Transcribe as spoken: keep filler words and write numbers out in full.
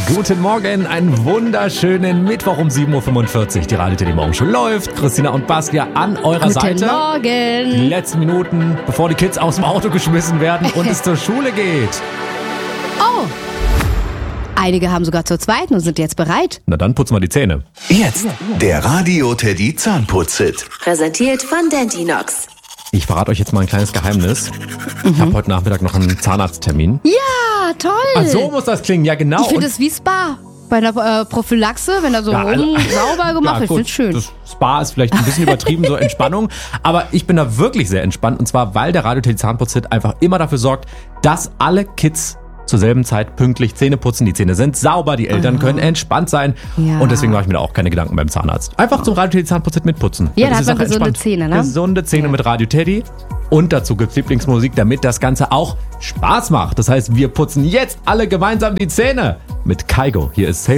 Guten Morgen, einen wunderschönen Mittwoch um sieben Uhr fünfundvierzig. Die Radio Teddy Morgen schon läuft. Christina und Bastia an eurer Guten Seite. Guten Morgen. Die letzten Minuten, bevor die Kids aus dem Auto geschmissen werden und es zur Schule geht. Oh, einige haben sogar zur zweiten und sind jetzt bereit. Na dann putzen wir die Zähne. Jetzt der Radio Teddy Zahnputz-Hit. Präsentiert von Dentinox. Ich verrate euch jetzt mal ein kleines Geheimnis. Ich habe heute Nachmittag noch einen Zahnarzttermin. Ja, toll. Ach, so muss das klingen, ja genau. Ich finde Und- es wie Spa. Bei einer äh, Prophylaxe, wenn da so Ja, also- rum sauber gemacht Ja, wird. gut, Ich finde es schön. Das Spa ist vielleicht ein bisschen übertrieben, so Entspannung. Aber ich bin da wirklich sehr entspannt. Und zwar, weil der Radio Teddy Zahnputz-Hit einfach immer dafür sorgt, dass alle Kids zur selben Zeit pünktlich Zähne putzen. Die Zähne sind sauber, die Eltern können entspannt sein. Ja. Und deswegen mache ich mir da auch keine Gedanken beim Zahnarzt. Einfach zum Radio Teddy Zahnputz-Hit mitputzen. Ja, Dann da ist die hat man Sache gesunde entspannt. Zähne, ne? Gesunde Zähne Ja. mit Radio Teddy. Und dazu gibt's Lieblingsmusik, damit das Ganze auch Spaß macht. Das heißt, wir putzen jetzt alle gemeinsam die Zähne mit Kaigo. Hier ist Safe